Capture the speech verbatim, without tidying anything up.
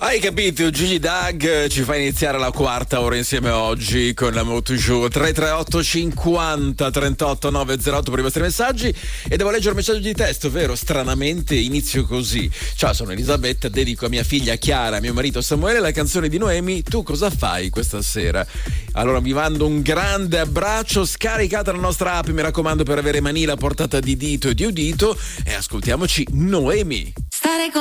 Hai capito? Gigi Dag ci fa iniziare la quarta ora insieme oggi con la MotoJour. Tre tre otto cinquanta trentotto nove zero otto per i vostri messaggi. E devo leggere un messaggio di testo, vero? Stranamente inizio così. Ciao, sono Elisabetta, dedico a mia figlia Chiara, a mio marito Samuele la canzone di Noemi Tu cosa fai questa sera? Allora vi mando un grande abbraccio, scaricate la nostra app, mi raccomando, per avere Manila a portata di dito e di udito, e ascoltiamoci Noemi. Stare con